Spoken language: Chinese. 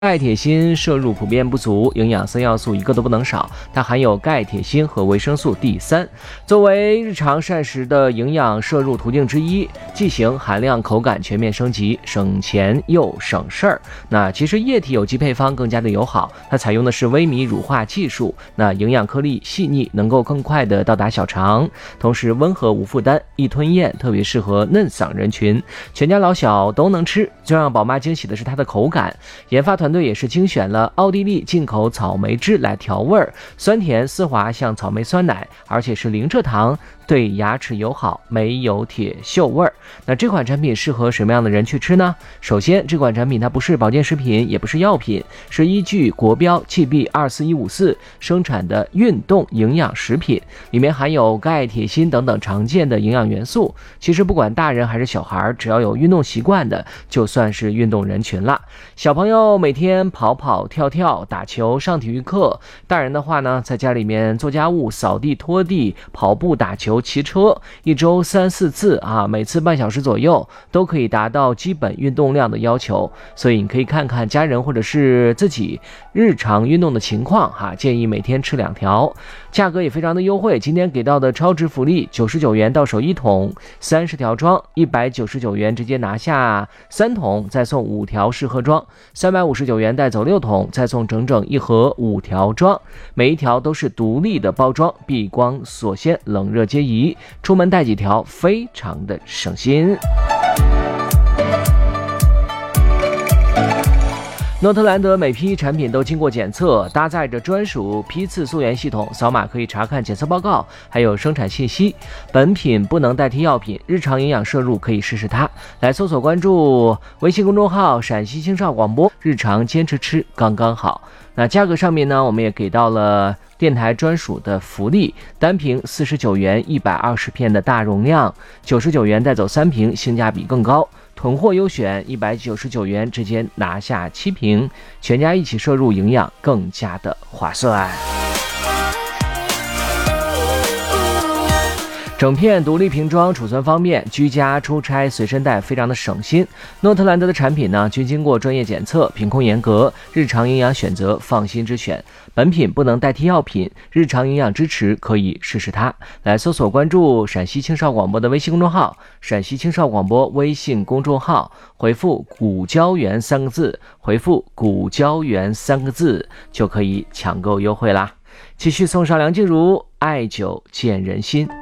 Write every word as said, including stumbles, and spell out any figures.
钙、铁、锌摄入普遍不足，营养三要素一个都不能少。它含有钙、铁、锌和维生素 D 三，作为日常膳食的营养摄入途径之一，剂型、含量、口感全面升级，省钱又省事儿。那其实液体有机配方更加的友好，它采用的是微米乳化技术，那营养颗粒细腻，能够更快的到达小肠，同时温和无负担，易吞咽，特别适合嫩嗓人群，全家老小都能吃。最让宝妈惊喜的是它的口感，研发团队也是精选了奥地利进口草莓汁来调味儿，酸甜丝滑像草莓酸奶，而且是零蔗糖，对牙齿友好，没有铁锈味儿。那这款产品适合什么样的人去吃呢？首先，这款产品它不是保健食品，也不是药品，是依据国标 G B 二四一五四生产的运动营养食品，里面含有钙、铁、锌等等常见的营养元素。其实不管大人还是小孩，只要有运动习惯的，就算是运动人群了。小朋友每天跑跑跳跳、打球、上体育课，大人的话呢，在家里面做家务、扫地、拖地、跑步、打球、骑车，一周三四次啊，每次半小时左右，都可以达到基本运动量的要求。所以你可以看看家人或者是自己日常运动的情况哈、啊，建议每天吃两条，价格也非常的优惠。今天给到的超值福利，九十九元到手一桶，三十条装，一百九十九元直接拿下三桶，再送五条试喝装，三百五十九元带走六桶，再送整整一盒五条装，每一条都是独立的包装，避光锁鲜，冷热皆宜，出门带几条非常的省心。诺特兰德每批产品都经过检测，搭载着专属批次溯源系统，扫码可以查看检测报告，还有生产信息。本品不能代替药品，日常营养摄入可以试试它。来搜索关注微信公众号陕西青少广播，日常坚持吃刚刚好。那价格上面呢，我们也给到了电台专属的福利，单瓶四十九元一百二十片的大容量，九十九元带走三瓶，性价比更高。囤货优选，一百九十九元直接拿下七瓶，全家一起摄入营养，更加的划算。整片独立瓶装，储存方便，居家出差随身带非常的省心。诺特兰德的产品呢，均经过专业检测，品控严格，日常营养选择放心之选。本品不能代替药品，日常营养支持可以试试它。来搜索关注陕西青少广播的微信公众号，陕西青少广播微信公众号，回复骨胶原三个字，回复骨胶原三个字就可以抢购优惠啦。继续送上梁静茹爱久见人心。